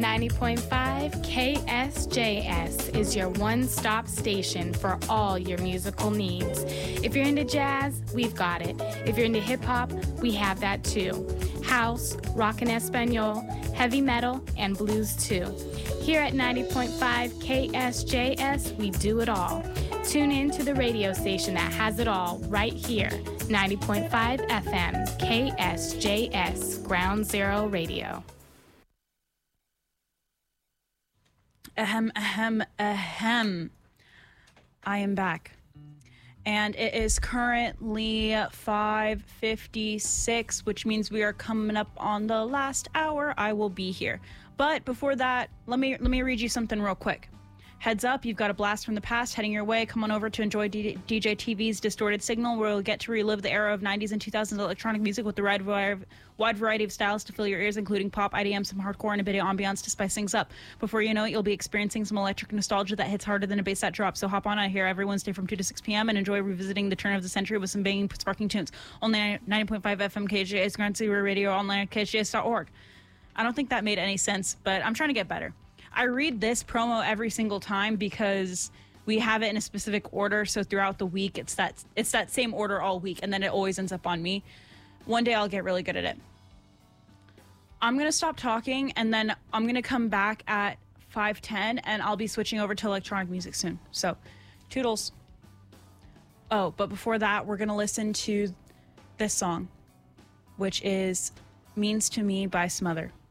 90.5 KSJS is your one-stop station for all your musical needs. If you're into jazz, we've got it. If you're into hip-hop, we have that too. House, rock and Espanol, heavy metal, and blues too. Here at 90.5 KSJS, we do it all. Tune in to the radio station that has it all right here. 90.5 FM, KSJS, Ground Zero Radio. Ahem, ahem, ahem. I am back. And it is currently 5:56, which means we are coming up on the last hour. I will be here. But before that, let me read you something real quick. Heads up, you've got a blast from the past heading your way. Come on over to enjoy DJ TV's Distorted Signal, where you'll get to relive the era of 90s and 2000s electronic music with the wide variety of styles to fill your ears, including pop, IDM, some hardcore, and a bit of ambiance to spice things up. Before you know it, you'll be experiencing some electric nostalgia that hits harder than a bass set drop. So hop on out here every Wednesday from 2 to 6 p.m. and enjoy revisiting the turn of the century with some banging, sparking tunes. Only 90.5 FM KJS, Ground Zero Radio, online at KJS.org. I don't think that made any sense, but I'm trying to get better. I read this promo every single time because we have it in a specific order. So throughout the week, it's that same order all week, and then it always ends up on me. One day I'll get really good at it. I'm going to stop talking, and then I'm going to come back at 5:10, and I'll be switching over to electronic music soon. So, toodles. Oh, but before that, we're going to listen to this song, which is Means to Me by Smother.